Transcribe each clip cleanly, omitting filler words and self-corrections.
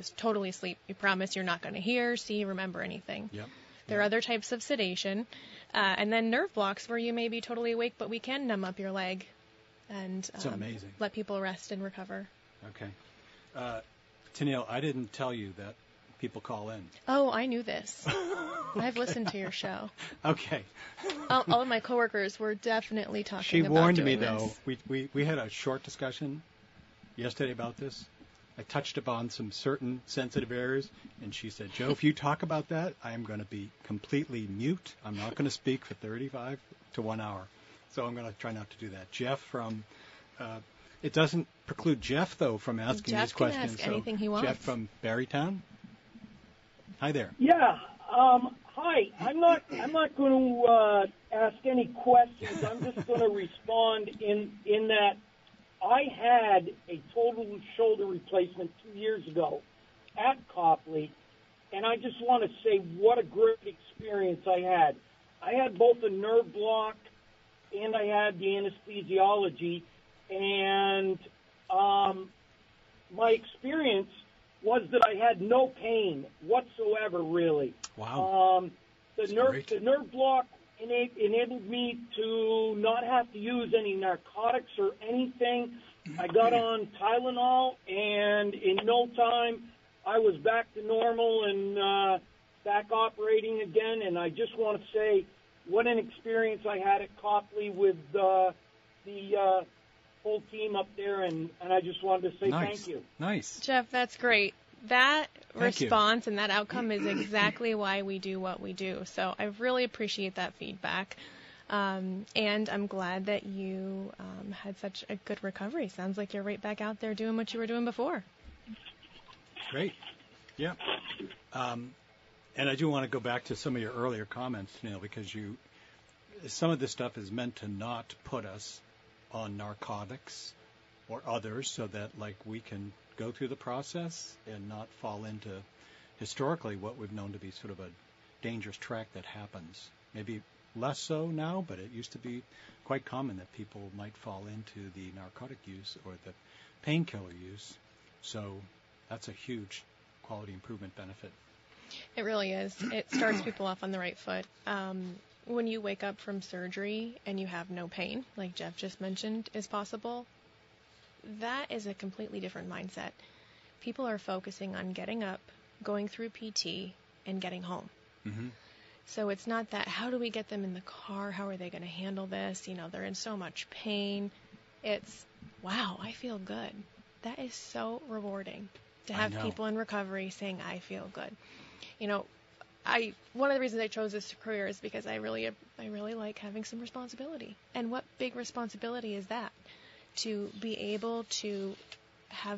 just totally sleep. You promise you're not going to hear, see, remember anything. Yep. There are other types of sedation. And then nerve blocks where you may be totally awake, but we can numb up your leg and amazing. Let people rest and recover. Okay. Tennille, I didn't tell you that people call in. Oh, I knew this. I've listened to your show. Okay. All of my coworkers were definitely talking She about warned doing me, this. though. We had a short discussion yesterday about this. I touched upon some certain sensitive areas, and she said, Joe, if you talk about that, I am going to be completely mute. I'm not going to speak for 35 to 1 hour. So I'm going to try not to do that. Jeff from... it doesn't preclude Jeff, though, from asking these questions. Jeff can ask anything he wants. Jeff from Barrytown. Hi there. Yeah. Hi. I'm not going to ask any questions. I'm just going to respond in that I had a total shoulder replacement 2 years ago at Copley, and I just want to say what a great experience I had. I had both a nerve block and I had the anesthesiology, and my experience was that I had no pain whatsoever, really. Wow. The nerve block enabled me to not have to use any narcotics or anything. I got on Tylenol, and in no time, I was back to normal and back operating again. And I just want to say what an experience I had at Copley with the whole team up there, and I just wanted to say thank you. Nice. Jeff, that's great. That Thank response and that outcome is exactly why we do what we do. So I really appreciate that feedback. And I'm glad that you had such a good recovery. Sounds like you're right back out there doing what you were doing before. Great. Yeah. And I do want to go back to some of your earlier comments, Neil, because some of this stuff is meant to not put us on narcotics or others so that, like, we can go through the process and not fall into historically what we've known to be sort of a dangerous track that happens. Maybe less so now, but it used to be quite common that people might fall into the narcotic use or the painkiller use. So that's a huge quality improvement benefit. It really is. It starts people off on the right foot. When you wake up from surgery and you have no pain, like Jeff just mentioned is possible, that is a completely different mindset. People are focusing on getting up, going through PT, and getting home. Mm-hmm. So it's not that, how do we get them in the car? How are they going to handle this? You know, they're in so much pain. It's, wow, I feel good. That is so rewarding to have people in recovery saying, I feel good. You know, one of the reasons I chose this career is because I really like having some responsibility. And what big responsibility is that? To be able to have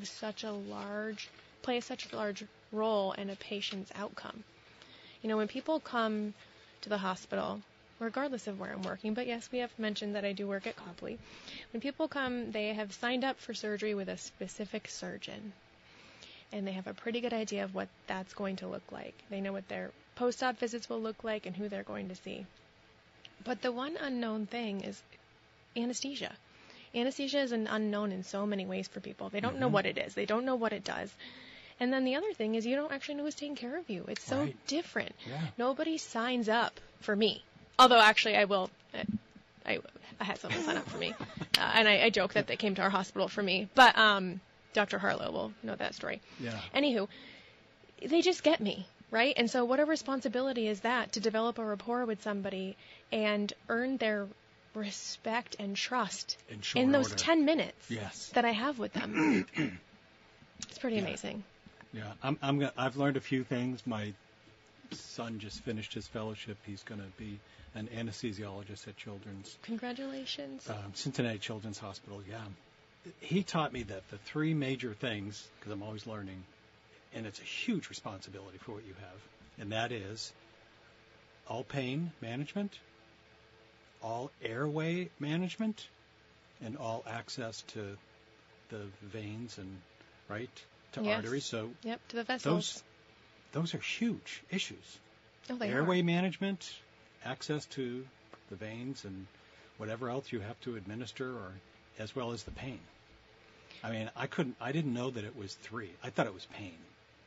play such a large role in a patient's outcome. You know, when people come to the hospital, regardless of where I'm working, but yes, we have mentioned that I do work at Copley. When people come, they have signed up for surgery with a specific surgeon, and they have a pretty good idea of what that's going to look like. They know what their post-op visits will look like and who they're going to see. But the one unknown thing is anesthesia. Anesthesia is an unknown in so many ways for people. They don't know what it is. They don't know what it does. And then the other thing is you don't actually know who's taking care of you. It's so different. Yeah. Nobody signs up for me. Although, actually, I will. I had someone sign up for me. And I joke that they came to our hospital for me. But Dr. Harlow will know that story. Yeah. Anywho, they just get me, right? And so what a responsibility is that to develop a rapport with somebody and earn their respect and trust in those 10 minutes that I have with them. It's pretty amazing. Yeah, I've learned a few things. My son just finished his fellowship. He's going to be an anesthesiologist at Children's. Congratulations. Cincinnati Children's Hospital, yeah. He taught me that the three major things, because I'm always learning, and it's a huge responsibility for what you have, and that is all pain management, all airway management, and all access to the veins and, to arteries. So to the vessels. Those are huge issues. Oh, they airway management, access to the veins, and whatever else you have to administer, or as well as the pain. I mean, I didn't know that it was three. I thought it was pain.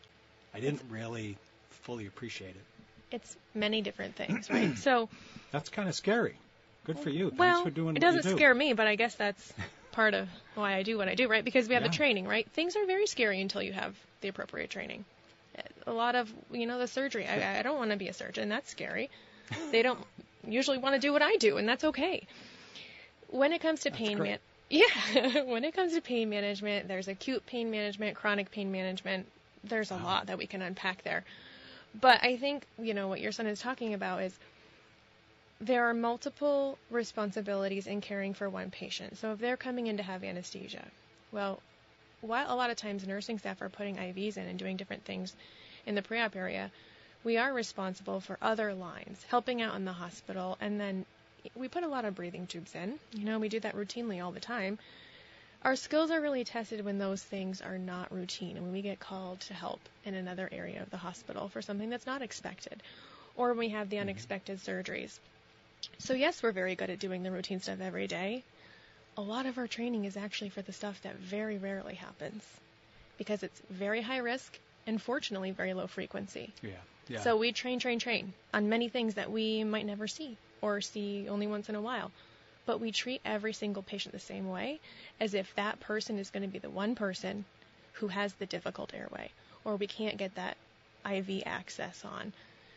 I didn't really fully appreciate it. It's many different things, right? So that's kind of scary. Good for you. Well, Thanks for doing it what you do. doesn't scare me, but I guess that's part of why I do what I do, right? Because we have the training, right? Things are very scary until you have the appropriate training. A lot of, the surgery. I don't want to be a surgeon. That's scary. They don't usually want to do what I do, and that's okay. When it comes to pain when it comes to pain management, there's acute pain management, chronic pain management. There's a lot that we can unpack there. But I think, what your son is talking about is there are multiple responsibilities in caring for one patient. So if they're coming in to have anesthesia, well, while a lot of times nursing staff are putting IVs in and doing different things in the pre-op area, we are responsible for other lines, helping out in the hospital, and then we put a lot of breathing tubes in. We do that routinely all the time. Our skills are really tested when those things are not routine and when we get called to help in another area of the hospital for something that's not expected, or when we have the unexpected surgeries. So yes, we're very good at doing the routine stuff every day. A lot of our training is actually for the stuff that very rarely happens because it's very high risk and fortunately very low frequency. Yeah. So we train on many things that we might never see or see only once in a while. But we treat every single patient the same way, as if that person is going to be the one person who has the difficult airway, or we can't get that IV access on.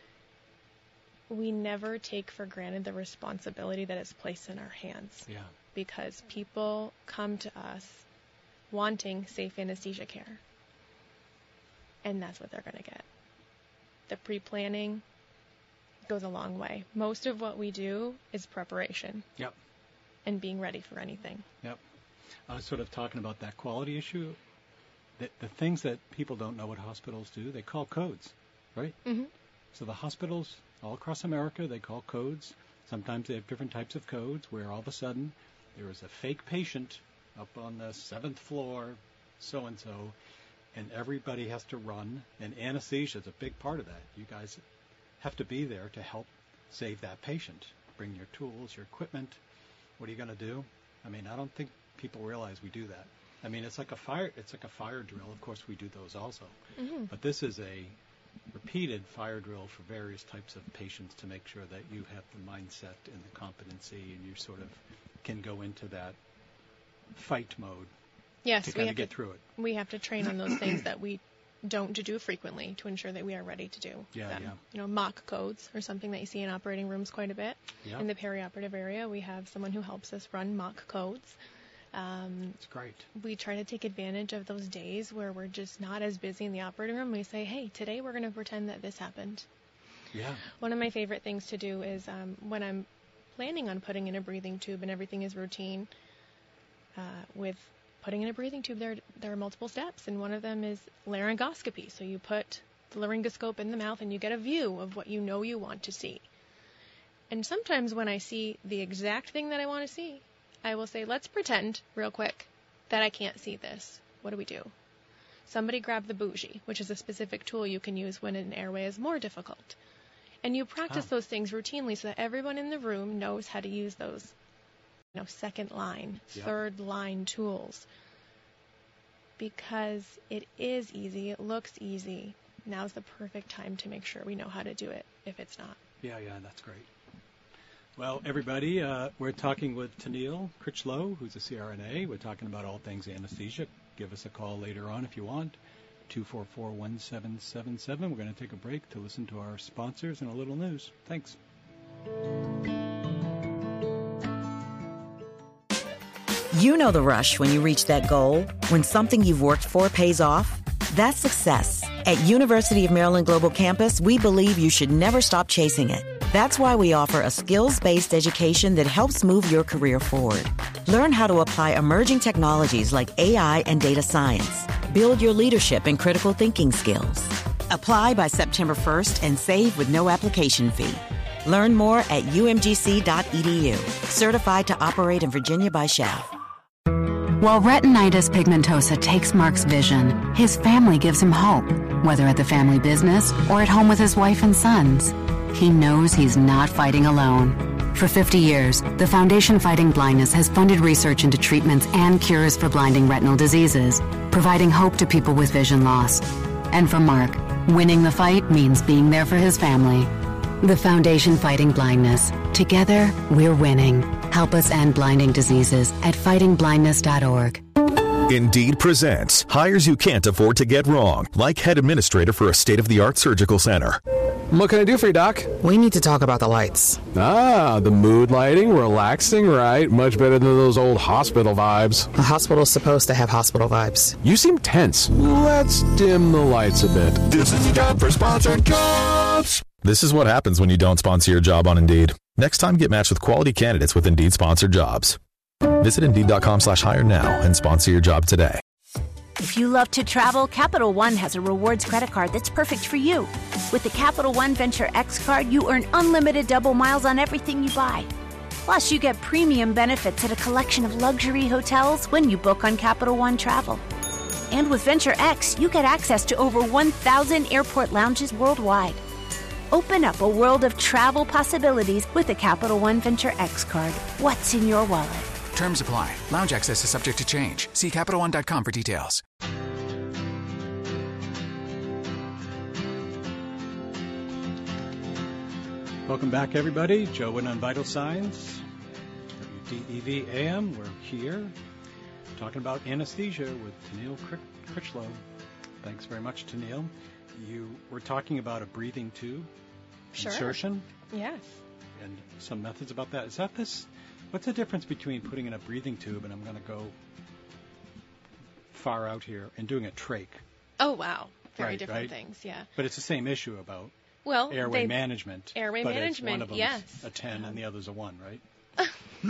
We never take for granted the responsibility that is placed in our hands. Yeah. Because people come to us wanting safe anesthesia care. And that's what they're going to get. The pre-planning goes a long way. Most of what we do is preparation. Yep. And being ready for anything. Yep. I was sort of talking about that quality issue. The things that people don't know what hospitals do, they call codes, right? Mm-hmm. So the hospitals all across America, they call codes. Sometimes they have different types of codes where all of a sudden there is a fake patient up on the 7th floor, so-and-so, and everybody has to run, and anesthesia is a big part of that. You guys have to be there to help save that patient. Bring your tools, your equipment. What are you going to do? I mean, I don't think people realize we do that. I mean, it's like a fire drill. Of course, we do those also. Mm-hmm. But this is a repeated fire drill for various types of patients to make sure that you have the mindset and the competency, and you sort of can go into that fight mode to kind of get through it. We have to train on those things that we don't do frequently to ensure that we are ready to do them. Mock codes are something that you see in operating rooms quite a bit. Yeah. In the perioperative area, we have someone who helps us run mock codes. It's great. We try to take advantage of those days where we're just not as busy in the operating room. We say, hey, today we're going to pretend that this happened. Yeah. One of my favorite things to do is when I'm planning on putting in a breathing tube and everything is routine, with putting in a breathing tube, there are multiple steps, and one of them is laryngoscopy. So you put the laryngoscope in the mouth and you get a view of what you know you want to see. And sometimes when I see the exact thing that I want to see, I will say, let's pretend real quick that I can't see this. What do we do? Somebody grab the bougie, which is a specific tool you can use when an airway is more difficult. And you practice those things routinely so that everyone in the room knows how to use those second line, third line tools. Because it is easy, it looks easy. Now's the perfect time to make sure we know how to do it if it's not. Yeah, that's great. Well, everybody, we're talking with Tennille Critchlow, who's a CRNA. We're talking about all things anesthesia. Give us a call later on if you want, 244-1777. We're going to take a break to listen to our sponsors and a little news. Thanks. You know the rush when you reach that goal, when something you've worked for pays off. That's success. At University of Maryland Global Campus, we believe you should never stop chasing it. That's why we offer a skills-based education that helps move your career forward. Learn how to apply emerging technologies like AI and data science. Build your leadership and critical thinking skills. Apply by September 1st and save with no application fee. Learn more at umgc.edu. Certified to operate in Virginia by SCHEV. While retinitis pigmentosa takes Mark's vision, his family gives him hope, whether at the family business or at home with his wife and sons. He knows he's not fighting alone. For 50 years, the Foundation Fighting Blindness has funded research into treatments and cures for blinding retinal diseases, providing hope to people with vision loss. And for Mark, Winning the fight means being there for his family. The Foundation Fighting Blindness. Together, we're winning. Help us end blinding diseases at fightingblindness.org. Indeed presents hires you can't afford to get wrong, like head administrator for a state-of-the-art surgical center. What can I do for you, Doc? We need to talk about the lights. Ah, the mood lighting, relaxing, right? Much better than those old hospital vibes. A hospital's supposed to have hospital vibes. You seem tense. Let's dim the lights a bit. This is the job for sponsored jobs. This is what happens when you don't sponsor your job on Indeed. Next time, get matched with quality candidates with Indeed sponsored jobs. Visit Indeed.com/hire now and sponsor your job today. If you love to travel, Capital One has a rewards credit card that's perfect for you. With the Capital One Venture X card, you earn unlimited double miles on everything you buy. Plus, you get premium benefits at a collection of luxury hotels when you book on Capital One Travel. And with Venture X, you get access to over 1,000 airport lounges worldwide. Open up a world of travel possibilities with the Capital One Venture X card. What's in your wallet? Terms apply. Lounge access is subject to change. See CapitalOne.com for details. Welcome back, everybody. Joe Wynn on Vital Signs, WDEV AM. We're here talking about anesthesia with Tennille Critchlow. Thanks very much, Tennille. You were talking about a breathing tube insertion. Yes. And some methods about that. Is that this? What's the difference between putting in a breathing tube, and I'm going to go far out here, and doing a trach? Oh, wow. Very right, different right? things, yeah. But it's the same issue about airway management. Airway but management, one of them's yes. a 10 and the other's a 1, right?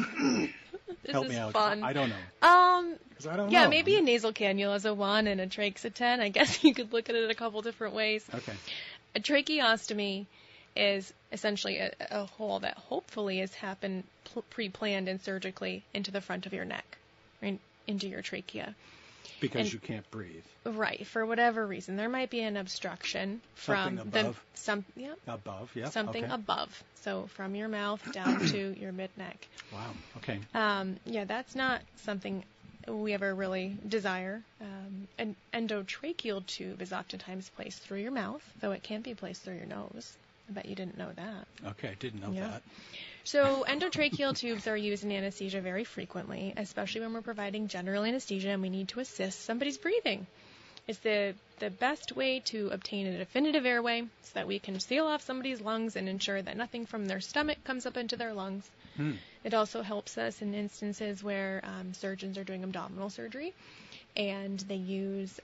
Help me out. Fun. I don't know. 'Cause I don't know. Yeah, maybe a nasal cannula is a 1 and a trach's a 10. I guess you could look at it a couple different ways. Okay. A tracheostomy is essentially a hole that hopefully has happened pre-planned and surgically into the front of your neck, right, into your trachea. Because you can't breathe. Right, for whatever reason. There might be an obstruction from above. Above, yeah. Something okay. above. So from your mouth down to your mid-neck. Wow, okay. Yeah, that's not something we ever really desire. An endotracheal tube is oftentimes placed through your mouth, though it can be placed through your nose. I bet you didn't know that. Okay, I didn't know that. So endotracheal tubes are used in anesthesia very frequently, especially when we're providing general anesthesia and we need to assist somebody's breathing. It's the best way to obtain a definitive airway so that we can seal off somebody's lungs and ensure that nothing from their stomach comes up into their lungs. It also helps us in instances where surgeons are doing abdominal surgery and they use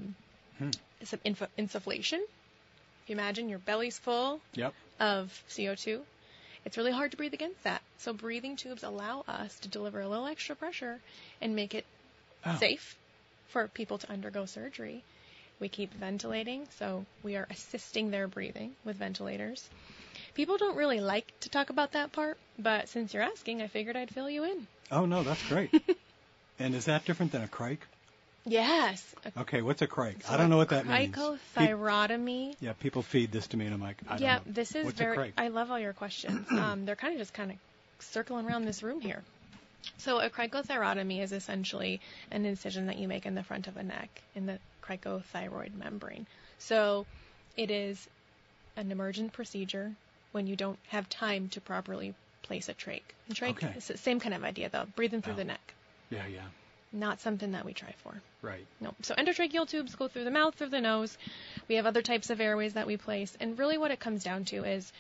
some insufflation. If you imagine your belly's full of CO2, it's really hard to breathe against that. So breathing tubes allow us to deliver a little extra pressure and make it safe for people to undergo surgery. We keep ventilating, so we are assisting their breathing with ventilators. People don't really like to talk about that part, but since you're asking, I figured I'd fill you in. Oh, no, that's great. And is that different than a crike? Yes. Okay, what's a crike? So I don't know what that means. Cricothyrotomy. Yeah, people feed this to me, and I'm like, I don't know. Yeah, this is what's a crike? I love all your questions. They're kind of circling around this room here. So a cricothyrotomy is essentially an incision that you make in the front of a neck in the cricothyroid membrane. So it is an emergent procedure when you don't have time to properly place a trach. And trach is the same kind of idea, though, breathing through the neck. Yeah, yeah. Not something that we try for. Right. No. So endotracheal tubes go through the mouth, through the nose. We have other types of airways that we place. And really what it comes down to is,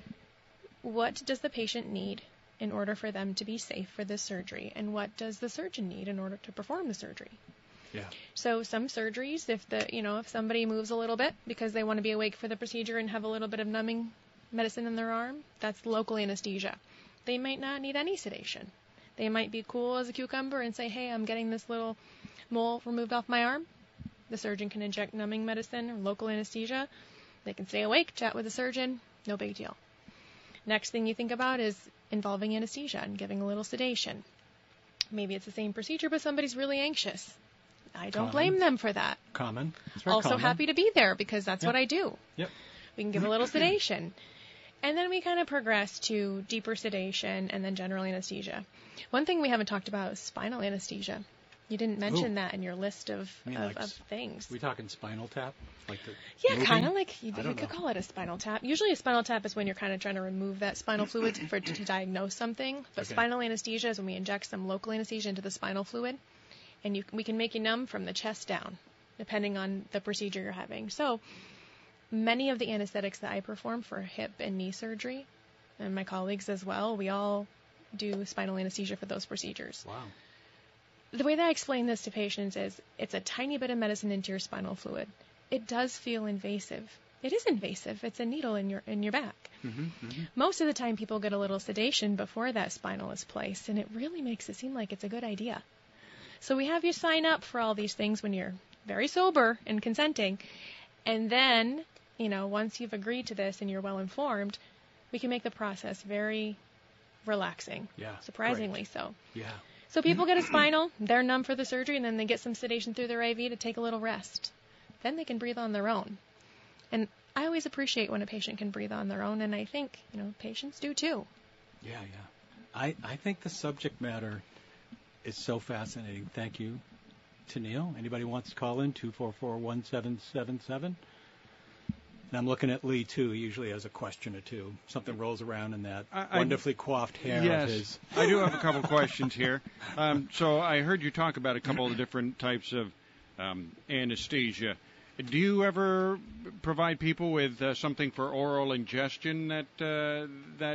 what does the patient need in order for them to be safe for this surgery? And what does the surgeon need in order to perform the surgery? Yeah. So some surgeries, if somebody moves a little bit because they want to be awake for the procedure and have a little bit of numbing medicine in their arm, that's local anesthesia. They might not need any sedation. They might be cool as a cucumber and say, hey, I'm getting this little mole removed off my arm. The surgeon can inject numbing medicine or local anesthesia. They can stay awake, chat with the surgeon, no big deal. Next thing you think about is involving anesthesia and giving a little sedation. Maybe it's the same procedure, but somebody's really anxious. I don't blame them for that. Common. Also happy to be there because that's what I do. Yep. We can give a little sedation. And then we kind of progress to deeper sedation and then general anesthesia. One thing we haven't talked about is spinal anesthesia. You didn't mention that in your list of things. We talking spinal tap? Kind of like you could call it a spinal tap. Usually a spinal tap is when you're kind of trying to remove that spinal fluid to diagnose something. But spinal anesthesia is when we inject some local anesthesia into the spinal fluid, and we can make you numb from the chest down, depending on the procedure you're having. So many of the anesthetics that I perform for hip and knee surgery, and my colleagues as well, we all do spinal anesthesia for those procedures. Wow. The way that I explain this to patients is it's a tiny bit of medicine into your spinal fluid. It does feel invasive. It is invasive. It's a needle in your back. Most of the time people get a little sedation before that spinal is placed, and it really makes it seem like it's a good idea. So we have you sign up for all these things when you're very sober and consenting. And then, once you've agreed to this and you're well informed, we can make the process very relaxing. Yeah. Surprisingly great. so. Yeah. So people get a spinal, they're numb for the surgery, and then they get some sedation through their IV to take a little rest. Then they can breathe on their own. And I always appreciate when a patient can breathe on their own, and I think, patients do too. Yeah. I think the subject matter is so fascinating. Thank you to Neil. Anybody wants to call in, 244-1777. And I'm looking at Lee, too. He usually has a question or two. Something rolls around in that wonderfully coiffed hair of his. I do have a couple questions here. So I heard you talk about a couple of different types of anesthesia. Do you ever provide people with something for oral ingestion that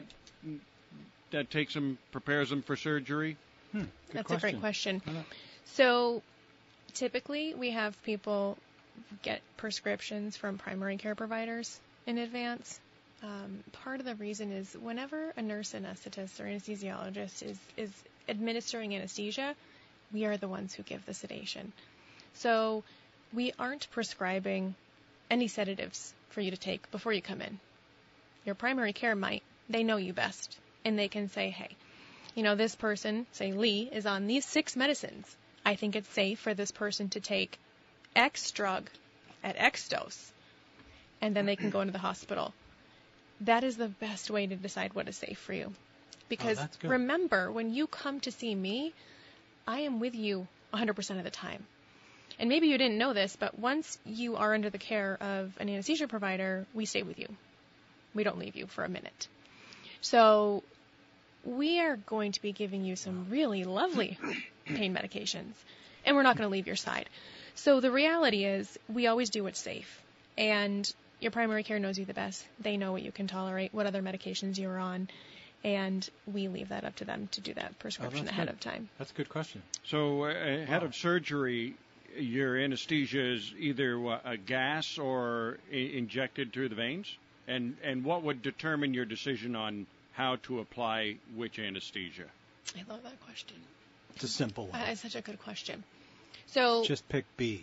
takes them, prepares them for surgery? That's a great question. So typically we have people get prescriptions from primary care providers in advance. Part of the reason is whenever a nurse anesthetist or anesthesiologist is administering anesthesia, we are the ones who give the sedation. So we aren't prescribing any sedatives for you to take before you come in. Your primary care might. They know you best. And they can say, hey, this person, say Lee, is on these 6 medicines. I think it's safe for this person to take X drug at X dose, and then they can go into the hospital. That is the best way to decide what is safe for you. Because remember, when you come to see me, I am with you 100% of the time. And maybe you didn't know this, but once you are under the care of an anesthesia provider, we stay with you. We don't leave you for a minute. So we are going to be giving you some really lovely pain medications, and we're not going to leave your side. So the reality is we always do what's safe, and your primary care knows you the best. They know what you can tolerate, what other medications you're on, and we leave that up to them to do that prescription ahead of time. That's a good question. So ahead of surgery, your anesthesia is either a gas or injected through the veins? And what would determine your decision on how to apply which anesthesia? I love that question. It's a simple one. It's such a good question. So just pick B.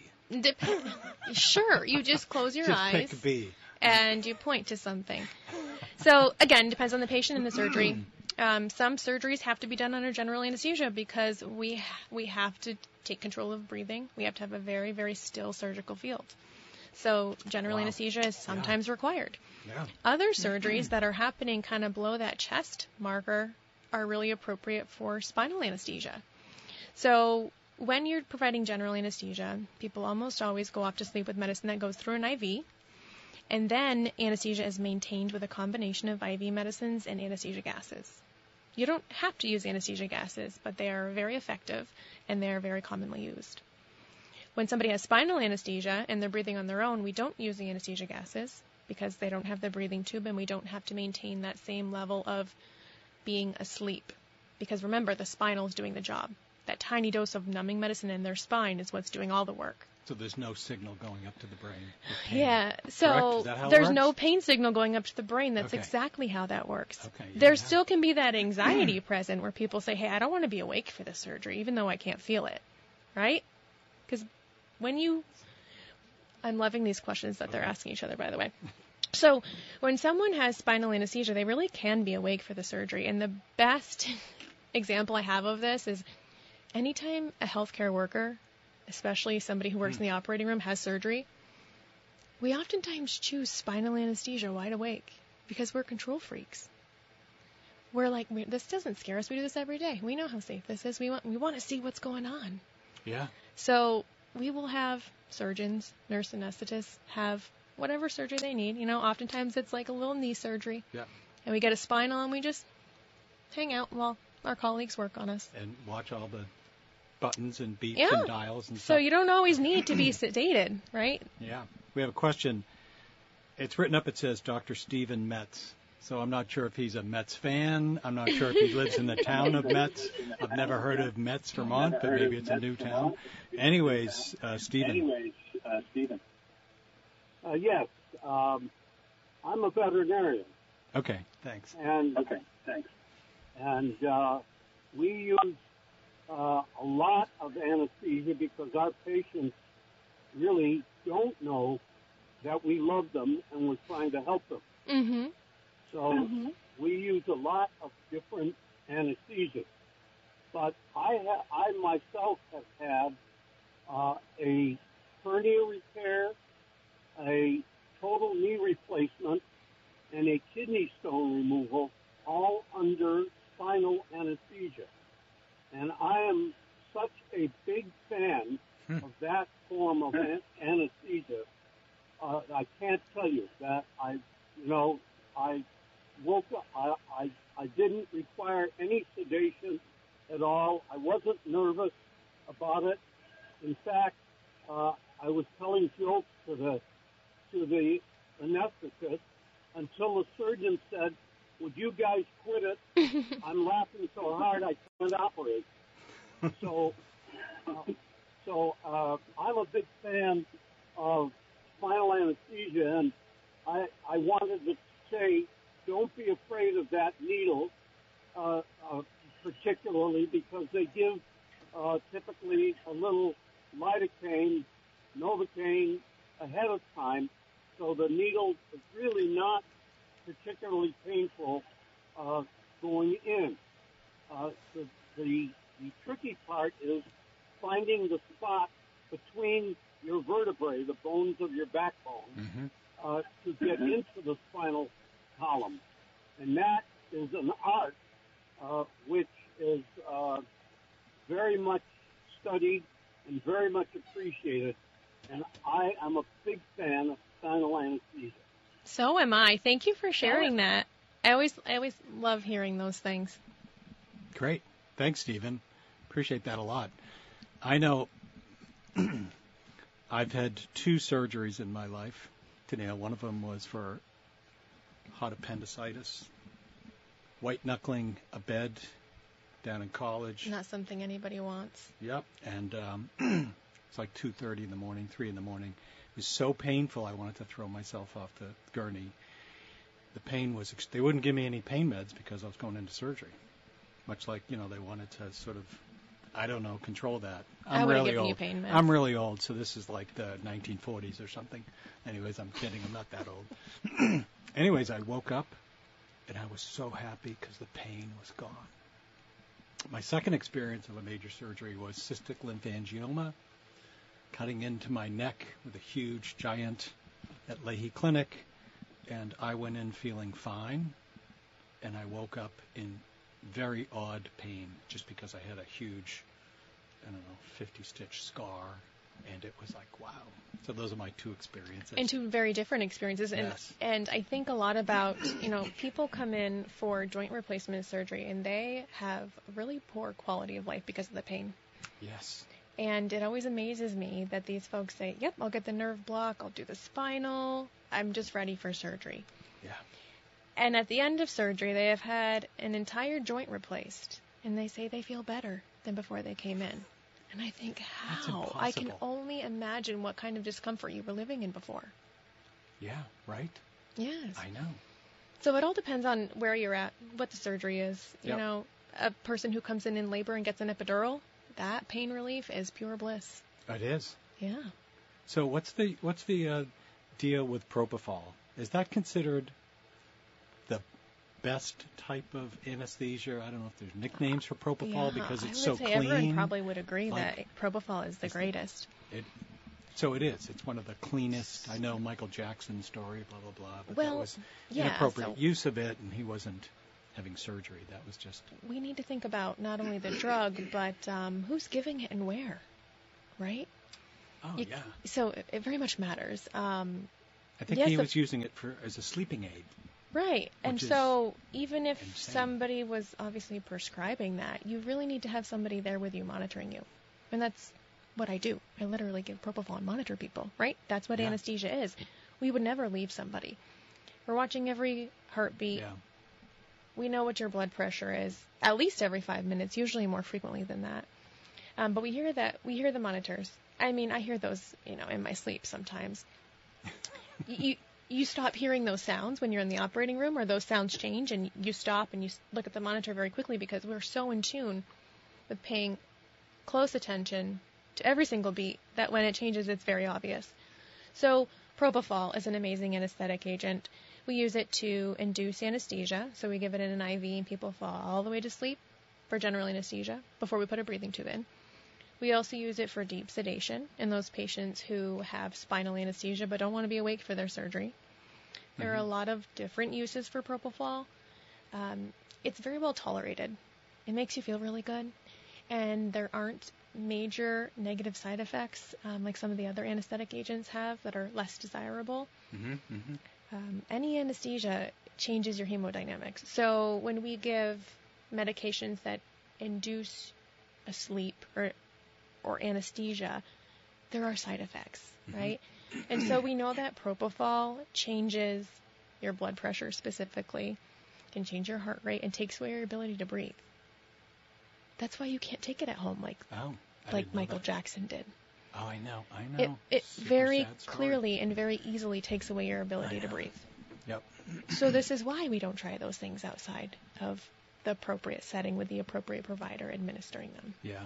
Sure, you just close your eyes. Just pick B. And you point to something. So again, depends on the patient and the surgery. Some surgeries have to be done under general anesthesia because we have to take control of breathing. We have to have a very, very still surgical field. So general anesthesia is sometimes required. Yeah. Other surgeries that are happening kind of below that chest marker are really appropriate for spinal anesthesia. So when you're providing general anesthesia, people almost always go off to sleep with medicine that goes through an IV, and then anesthesia is maintained with a combination of IV medicines and anesthesia gases. You don't have to use anesthesia gases, but they are very effective, and they are very commonly used. When somebody has spinal anesthesia and they're breathing on their own, we don't use the anesthesia gases because they don't have the breathing tube, and we don't have to maintain that same level of being asleep. Because remember, the spinal is doing the job. That tiny dose of numbing medicine in their spine is what's doing all the work. So there's no signal going up to the brain. Yeah, so there's no pain signal going up to the brain. That's exactly how that works. Okay, there still can be that anxiety present where people say, hey, I don't want to be awake for this surgery, even though I can't feel it, right? Because I'm loving these questions that they're asking each other, by the way. So when someone has spinal anesthesia, they really can be awake for the surgery. And the best example I have of this is anytime a healthcare worker, especially somebody who works in the operating room, has surgery, we oftentimes choose spinal anesthesia wide awake because we're control freaks. We're like, this doesn't scare us. We do this every day. We know how safe this is. We want to see what's going on. Yeah. So we will have surgeons, nurse anesthetists have whatever surgery they need. Oftentimes it's like a little knee surgery. Yeah. And we get a spinal and we just hang out while our colleagues work on us. And watch all the buttons and beeps Yeah. and dials and stuff. So you don't always need to be sedated, right? Yeah. We have a question. It's written up, it says Dr. Stephen Metz. So I'm not sure if he's a Mets fan. I'm not sure if he lives in the town of Metz. I've never heard of Metz, Vermont, but maybe it's a new town. Anyways, Stephen. Yes. I'm a veterinarian. Okay, thanks. And we use a lot of anesthesia because our patients really don't know that we love them and we're trying to help them. Mm-hmm. So we use a lot of different anesthesia. But I myself have had a hernia repair, a total knee replacement, and a kidney stone removal, all under spinal anesthesia. And I am such a big fan of that form of anesthesia. I can't tell you that I woke up. I didn't require any sedation at all. I wasn't nervous about it. In fact, I was telling jokes to the anesthetist until the surgeon said, "Would you guys quit it? I'm laughing so hard I can't operate." So I'm a big fan of spinal anesthesia, and I wanted to say, don't be afraid of that needle, particularly because they give typically a little lidocaine, Novocaine ahead of time, so the needle is really not particularly painful going in. The tricky part is finding the spot between your vertebrae, the bones of your backbone, to get into the spinal column. And that is an art which is very much studied and very much appreciated. And I am a big fan of spinal anesthesia. So am I. Thank you for sharing that. I always love hearing those things. Great. Thanks, Stephen. Appreciate that a lot. I know I've had 2 surgeries in my life. One of them was for hot appendicitis, white knuckling a bed down in college. Not something anybody wants. Yep. And it's like 2:30 in the morning, 3 in the morning. It was so painful I wanted to throw myself off the gurney. The pain was, they wouldn't give me any pain meds because I was going into surgery. Much like, they wanted to sort of, I don't know, control that. I'm really old. Pain meds. I'm really old, so this is like the 1940s or something. Anyways, I'm kidding. I'm not that old. Anyways, I woke up, and I was so happy because the pain was gone. My second experience of a major surgery was cystic lymphangioma, cutting into my neck with a huge giant at Leahy Clinic, and I went in feeling fine, and I woke up in very odd pain just because I had a huge, 50-stitch scar, and it was like, wow. So those are my 2 experiences. And 2 very different experiences. Yes. And I think a lot about, people come in for joint replacement surgery, and they have really poor quality of life because of the pain. Yes. And it always amazes me that these folks say, yep, I'll get the nerve block, I'll do the spinal, I'm just ready for surgery. Yeah. And at the end of surgery, they have had an entire joint replaced, and they say they feel better than before they came in. And I think, how? I can only imagine what kind of discomfort you were living in before. Yeah, right? Yes. I know. So it all depends on where you're at, what the surgery is. Yep. A person who comes in labor and gets an epidural, that pain relief is pure bliss. It is. Yeah. So what's the deal with propofol? Is that considered the best type of anesthesia? I don't know if there's nicknames for propofol because it's so clean. Everyone probably would agree that propofol is the greatest. So it is. It's one of the cleanest. I know Michael Jackson's story, blah, blah, blah. But well, that was yeah, inappropriate use of it, and he wasn't having surgery. That was just... We need to think about not only the drug, but who's giving it and where. right? Oh, yeah. So it very much matters. I think he was using it as a sleeping aid. Right. And so even if insane. somebody was obviously prescribing that, you really need to have somebody there with you monitoring you. And that's what I do. I literally give propofol and monitor people, right? That's what anesthesia is. We would never leave somebody. We're watching every heartbeat. Yeah. We know what your blood pressure is, at least every 5 minutes, usually more frequently than that. But we hear the monitors. I mean, I hear those, in my sleep sometimes. You stop hearing those sounds when you're in the operating room, or those sounds change, and you stop and you look at the monitor very quickly because we're so in tune with paying close attention to every single beat that when it changes, it's very obvious. So propofol is an amazing anesthetic agent. We use it to induce anesthesia, so we give it in an IV and people fall all the way to sleep for general anesthesia before we put a breathing tube in. We also use it for deep sedation in those patients who have spinal anesthesia but don't want to be awake for their surgery. There are a lot of different uses for propofol. It's very well tolerated. It makes you feel really good, and there aren't major negative side effects like some of the other anesthetic agents have that are less desirable. Any anesthesia changes your hemodynamics. So when we give medications that induce a sleep or anesthesia, there are side effects, right? And so we know that propofol changes your blood pressure specifically, can change your heart rate, and takes away your ability to breathe. That's why you can't take it at home like Michael Jackson did. Oh, I know. It very clearly and very easily takes away your ability to breathe. Yep. So this is why we don't try those things outside of the appropriate setting with the appropriate provider administering them. Yeah.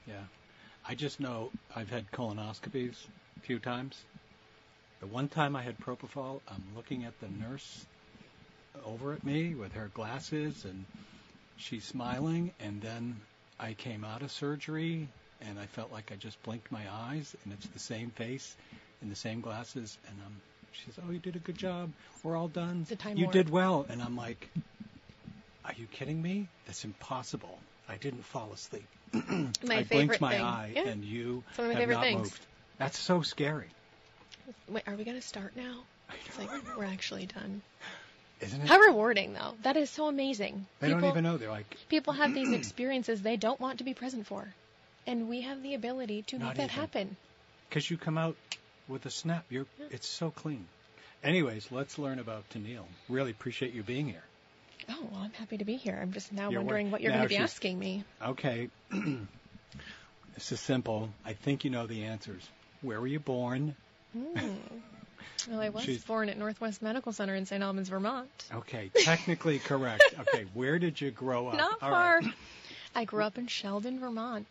I just know I've had colonoscopies a few times. The one time I had propofol, I'm looking at the nurse over at me with her glasses, and she's smiling, and then I came out of surgery, and I felt like I just blinked my eyes, and it's the same face and the same glasses, and she says, "Oh, you did a good job. We're all done. You did well." And I'm like, "Are you kidding me? That's impossible. I didn't fall asleep. I blinked my eye, and you have not moved." That's so scary. Wait, are we going to start now? It's like we're actually done. Isn't it? How rewarding, though. That is so amazing. They don't even know. They're like... People have these experiences they don't want to be present for. And we have the ability to make that happen. Because you come out with a snap. It's so clean. Anyways, let's learn about Tennille. Really appreciate you being here. Oh, well, I'm happy to be here. I'm just now wondering what you're going to be asking me. Okay. This is simple. I think you know the answers. Where were you born? Well, I was born at Northwest Medical Center in St. Albans, Vermont. Okay, technically correct. Okay, where did you grow up? Not far. Right. I grew up in Sheldon, Vermont.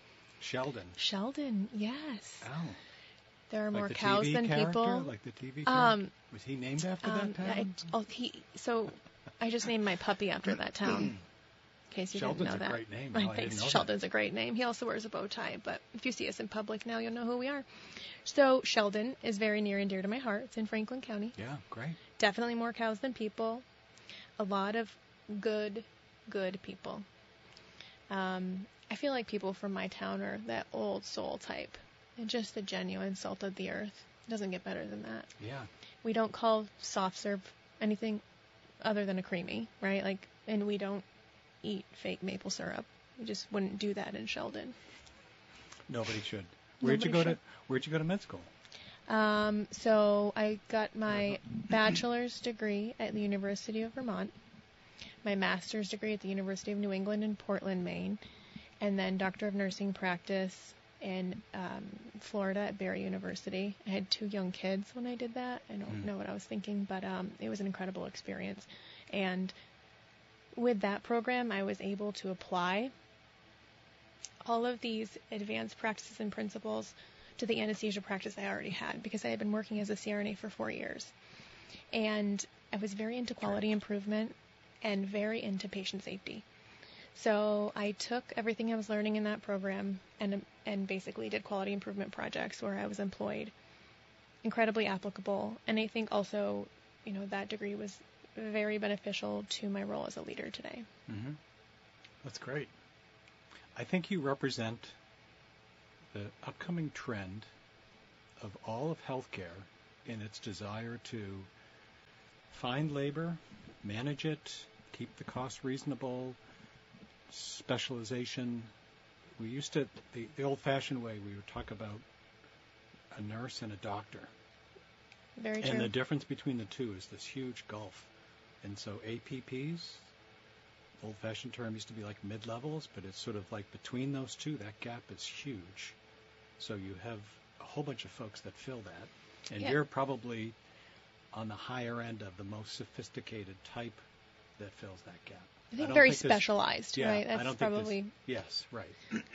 Sheldon, yes. Oh. There are like more the cows TV than character? people. Like the TV character? Was he named after that town? So I just named my puppy after that town. In case you didn't know that. Sheldon's a great name. Thanks. Sheldon's a great name. He also wears a bow tie, but if you see us in public now, you'll know who we are. So Sheldon is very near and dear to my heart. It's in Franklin County. Yeah, great. Definitely more cows than people. A lot of good people. I feel like people from my town are that old soul type. And just the genuine salt of the earth. It doesn't get better than that. Yeah. We don't call soft serve anything other than a creamy, right? And we don't eat fake maple syrup. We just wouldn't do that in Sheldon. Nobody should. Where'd you go to med school? So I got my bachelor's degree at the University of Vermont, my master's degree at the University of New England in Portland, Maine, and then Doctor of Nursing practice in Florida at Barry University. I had 2 young kids when I did that. I don't know what I was thinking, but it was an incredible experience. And with that program, I was able to apply all of these advanced practices and principles to the anesthesia practice I already had because I had been working as a CRNA for 4 years. And I was very into quality improvement and very into patient safety. So I took everything I was learning in that program and basically did quality improvement projects where I was employed. Incredibly applicable. And I think also, that degree was very beneficial to my role as a leader today. Mm-hmm. That's great. I think you represent the upcoming trend of all of healthcare in its desire to find labor, manage it, keep the cost reasonable, specialization. We used to, the old-fashioned way, we would talk about a nurse and a doctor. Very true. And the difference between the two is this huge gulf. And so APPs, old-fashioned term used to be like mid-levels, but it's sort of like between those two, that gap is huge. So you have a whole bunch of folks that fill that. And you're probably on the higher end of the most sophisticated type that fills that gap. I think very specialized, right? That's probably... Yes, right.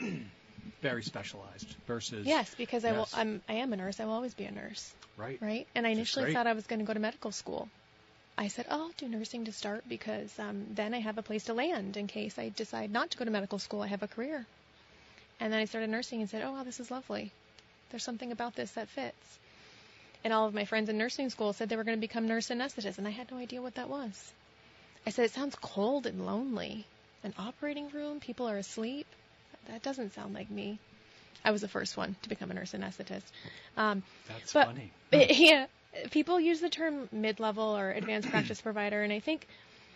Very specialized versus... Yes, because I am a nurse. I will always be a nurse. Right. Right? And I initially thought I was going to go to medical school. I said, I'll do nursing to start because then I have a place to land in case I decide not to go to medical school. I have a career. And then I started nursing and said, oh, wow, this is lovely. There's something about this that fits. And all of my friends in nursing school said they were going to become nurse anesthetists, and I had no idea what that was. I said, it sounds cold and lonely. An operating room, people are asleep. That doesn't sound like me. I was the first one to become a nurse anesthetist. That's funny. Yeah, people use the term mid-level or advanced practice provider, and I think,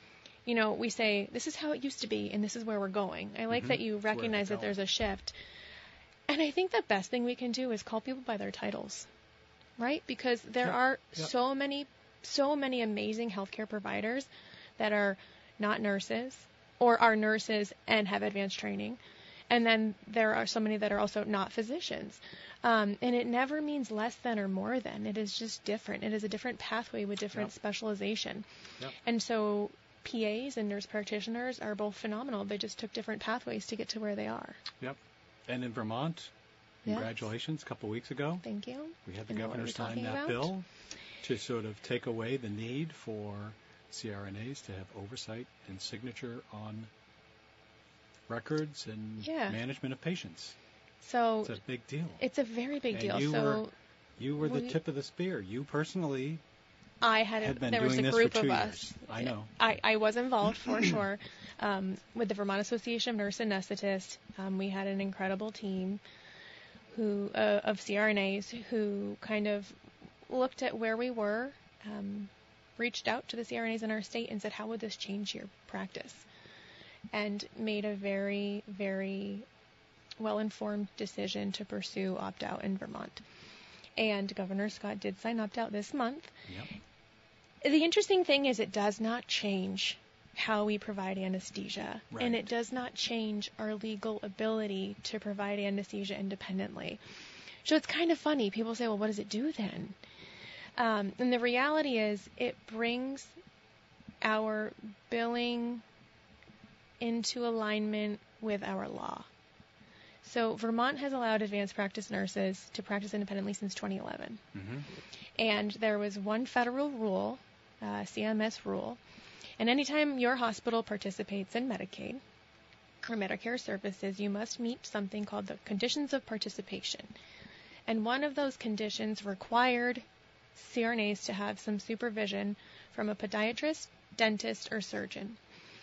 we say, this is how it used to be, and this is where we're going. I like that you recognize that there's a shift. And I think the best thing we can do is call people by their titles, right? Because there are so many amazing healthcare providers that are not nurses or are nurses and have advanced training. And then there are so many that are also not physicians. And it never means less than or more than. It is just different. It is a different pathway with different specialization. Yep. And so PAs and nurse practitioners are both phenomenal. They just took different pathways to get to where they are. Yep. And in Vermont, congratulations, a couple of weeks ago. Thank you. We had the governor sign that bill to sort of take away the need for CRNAs to have oversight and signature on records and management of patients. So it's a big deal. It's a very big deal. You were the tip of the spear. You personally had been there was doing a this group for 2 of years. us. I know. I was involved for sure with the Vermont Association of Nurse Anesthetists. We had an incredible team of CRNAs who kind of looked at where we were, reached out to the CRNAs in our state and said, how would this change your practice? And made a very, very well-informed decision to pursue opt-out in Vermont. And Governor Scott did sign opt-out this month. Yep. The interesting thing is it does not change how we provide anesthesia. Right. And it does not change our legal ability to provide anesthesia independently. So it's kind of funny. People say, well, what does it do then? And the reality is it brings our billing into alignment with our law. So Vermont has allowed advanced practice nurses to practice independently since 2011. Mm-hmm. And there was one federal rule, CMS rule, and anytime your hospital participates in Medicaid or Medicare services, you must meet something called the conditions of participation. And one of those conditions required CRNAs to have some supervision from a podiatrist, dentist, or surgeon.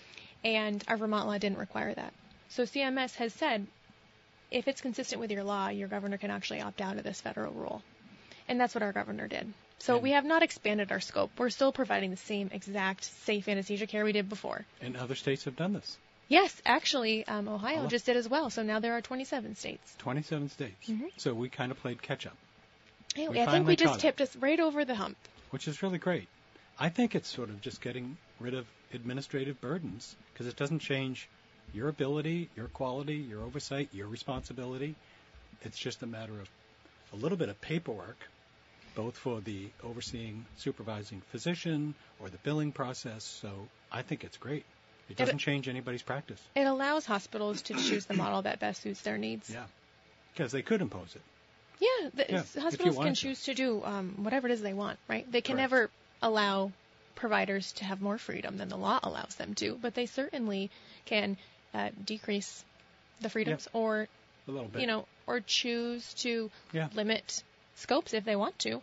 And our Vermont law didn't require that. So CMS has said, if it's consistent with your law, your governor can actually opt out of this federal rule. And that's what our governor did. So we have not expanded our scope. We're still providing the same exact safe anesthesia care we did before. And other states have done this. Yes, actually, Ohio just did as well. So now there are 27 states. 27 states. Mm-hmm. So we kind of played catch up. Hey, I think we just tipped us right over the hump. Which is really great. I think it's sort of just getting rid of administrative burdens because it doesn't change your ability, your quality, your oversight, your responsibility. It's just a matter of a little bit of paperwork, both for the overseeing, supervising physician or the billing process. So I think it's great. It doesn't change anybody's practice. It allows hospitals to choose the model that best suits their needs. Yeah, because they could impose it. Yeah, hospitals can choose to do whatever it is they want, right? They can never allow providers to have more freedom than the law allows them to, but they certainly can decrease the freedoms or, a little bit. or choose to limit scopes if they want to.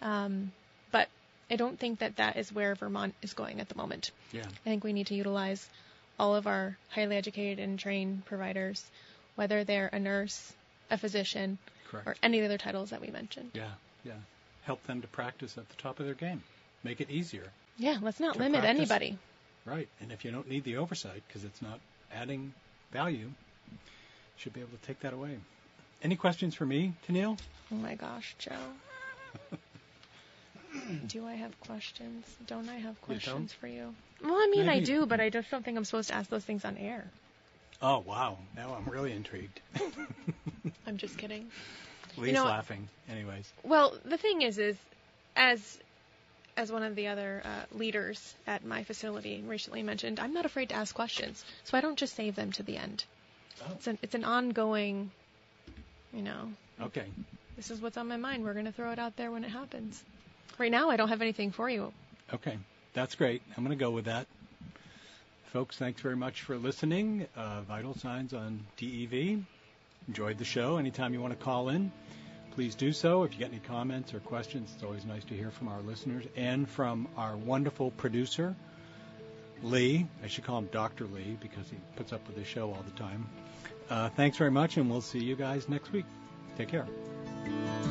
But I don't think that is where Vermont is going at the moment. Yeah. I think we need to utilize all of our highly educated and trained providers, whether they're a nurse a physician Correct. or any of the other titles that we mentioned. Yeah. Help them to practice at the top of their game. Make it easier. Yeah, let's not limit practice. anybody. Right. And if you don't need the oversight because it's not adding value, you should be able to take that away. Any questions for me, Tennille? Oh my gosh, Joe. Do I have questions? Don't I have questions for you? Well, I mean, I do, but I just don't think I'm supposed to ask those things on air. Oh, wow. Now I'm really intrigued. I'm just kidding. Lee's laughing. Anyways. Well, the thing is as one of the other leaders at my facility recently mentioned, I'm not afraid to ask questions. So I don't just save them to the end. Oh. It's an ongoing, Okay. This is what's on my mind. We're going to throw it out there when it happens. Right now, I don't have anything for you. Okay. That's great. I'm going to go with that. Folks, thanks very much for listening. Vital Signs on DEV. Enjoyed the show. Anytime you want to call in, please do so. If you get any comments or questions, it's always nice to hear from our listeners and from our wonderful producer, Lee. I should call him Dr. Lee because he puts up with the show all the time. Thanks very much, and we'll see you guys next week. Take care.